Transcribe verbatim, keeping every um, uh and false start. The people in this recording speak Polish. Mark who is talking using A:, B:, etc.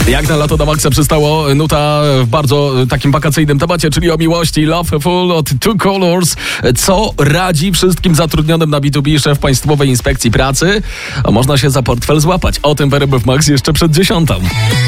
A: Jak na lato na maksa przystało, nuta w bardzo takim wakacyjnym temacie, czyli o miłości. Loveful od Two Colors. Co radzi wszystkim zatrudnionym na B dwa B szef Państwowej Inspekcji Pracy? A można się za portfel złapać. O tym w R M F Max jeszcze przed dziesiątą.